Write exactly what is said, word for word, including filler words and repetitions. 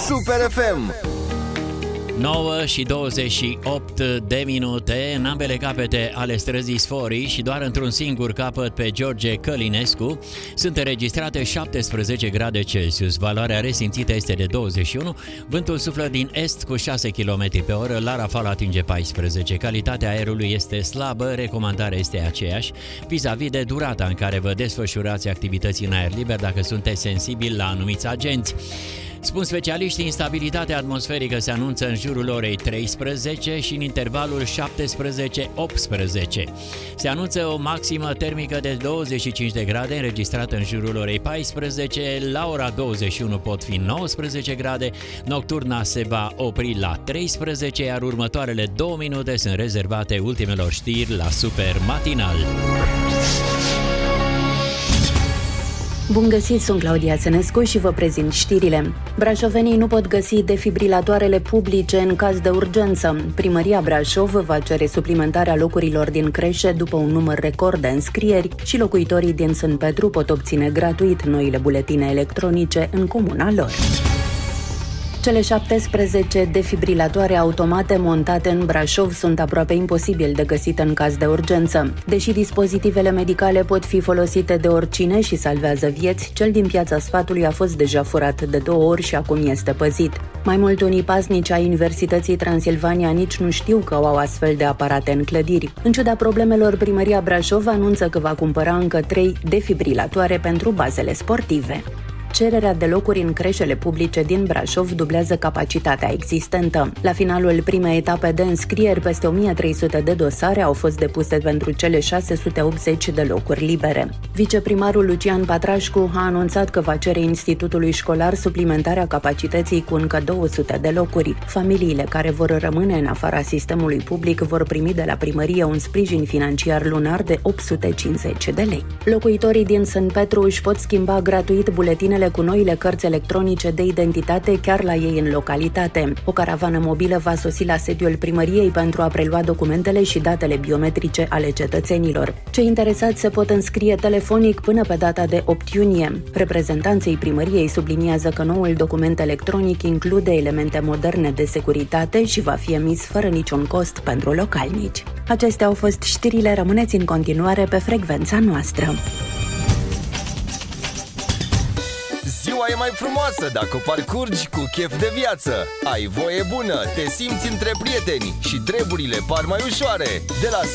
Super F M. nouă și douăzeci și opt de minute în ambele capete ale străzii Sforii și doar într-un singur capăt pe George Călinescu sunt înregistrate șaptesprezece grade Celsius. Valoarea resimțită este de douăzeci și unu, vântul suflă din est cu șase kilometri pe oră, la rafal atinge paisprezece. Calitatea aerului este slabă, recomandarea este aceeași vis-a-vis de durata în care vă desfășurați activități în aer liber dacă sunteți sensibili la anumiți agenți. Spun specialiștii, instabilitatea atmosferică se anunță în jurul orei treisprezece și în intervalul șaptesprezece optsprezece. Se anunță o maximă termică de douăzeci și cinci de grade înregistrată în jurul orei paisprezece, la ora douăzeci și unu pot fi nouăsprezece grade, nocturna se va opri la treisprezece, iar următoarele două minute sunt rezervate ultimelor știri la Super Matinal. Bun găsit, sunt Claudia Țenescu și vă prezint știrile. Brașovenii nu pot găsi defibrilatoarele publice în caz de urgență. Primăria Brașov va cere suplimentarea locurilor din creșe după un număr record de înscrieri și locuitorii din Sân Petru pot obține gratuit noile buletine electronice în comuna lor. Cele șaptesprezece defibrilatoare automate montate în Brașov sunt aproape imposibil de găsit în caz de urgență. Deși dispozitivele medicale pot fi folosite de oricine și salvează vieți, cel din Piața Sfatului a fost deja furat de două ori și acum este păzit. Mai mult, unii pasnici ai Universității Transilvania nici nu știu că au astfel de aparate în clădiri. În ciuda problemelor, Primăria Brașov anunță că va cumpăra încă trei defibrilatoare pentru bazele sportive. Cererea de locuri în creșele publice din Brașov dublează capacitatea existentă. La finalul primei etape de înscrieri, peste o mie trei sute de dosare au fost depuse pentru cele șase sute optzeci de locuri libere. Viceprimarul Lucian Patrașcu a anunțat că va cere Institutului Școlar suplimentarea capacității cu încă două sute de locuri. Familiile care vor rămâne în afara sistemului public vor primi de la primărie un sprijin financiar lunar de opt sute cincizeci de lei. Locuitorii din Sân Petru își pot schimba gratuit buletinele cu noile cărți electronice de identitate chiar la ei în localitate. O caravană mobilă va sosi la sediul primăriei pentru a prelua documentele și datele biometrice ale cetățenilor. Cei interesați se pot înscrie telefonic până pe data de opt iunie. Reprezentanții primăriei subliniază că noul document electronic include elemente moderne de securitate și va fi emis fără niciun cost pentru localnici. Acestea au fost știrile, rămâneți în continuare pe frecvența noastră. Ziua e mai frumoasă dacă o parcurgi cu chef de viață. Ai voie bună, te simți între prieteni și treburile par mai ușoare. De la